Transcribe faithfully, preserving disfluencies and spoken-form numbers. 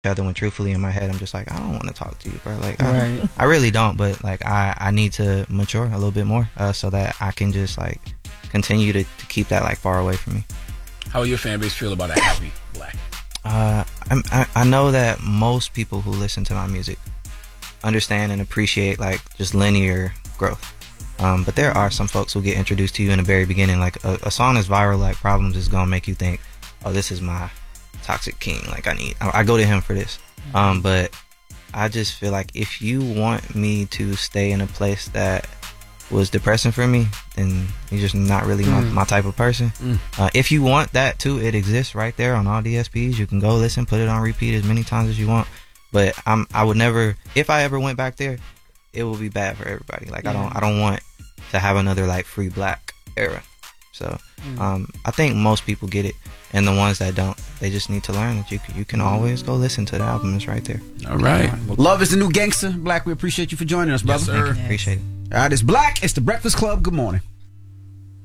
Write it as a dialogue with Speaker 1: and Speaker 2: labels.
Speaker 1: other when truthfully in my head I'm just like, I don't want to talk to you, bro. Like I,
Speaker 2: Right.
Speaker 1: I really don't, but like I, I need to mature a little bit more uh, so that I can just like continue to, to keep that like far away from me.
Speaker 3: How will your fan base feel about a happy Black?
Speaker 1: Uh, I'm, I I know that most people who listen to my music understand and appreciate like just linear growth. Um, but there are some folks who get introduced to you in the very beginning. Like a, a song as viral like Problems is gonna make you think, oh, this is my Toxic King. Like I need, I, I go to him for this. Um, but I just feel like if you want me to stay in a place that was depressing for me, then you're just not really my,
Speaker 2: Mm.
Speaker 1: my type of person.
Speaker 2: Mm.
Speaker 1: Uh, if you want that too, it exists right there on all D S Ps. You can go listen, put it on repeat as many times as you want. But I'm, I would never, if I ever went back there, it will be bad for everybody. Like I don't, I don't want to have another like free Black era. So um, I think most people get it, and the ones that don't, they just need to learn that you can, you can always go listen to the album. It's right there.
Speaker 3: All right.
Speaker 4: Love is the new gangster. Black, we appreciate you for joining us, brother.
Speaker 3: Yes, sir.
Speaker 1: Appreciate it.
Speaker 4: All right, it's Black. It's the Breakfast Club. Good morning.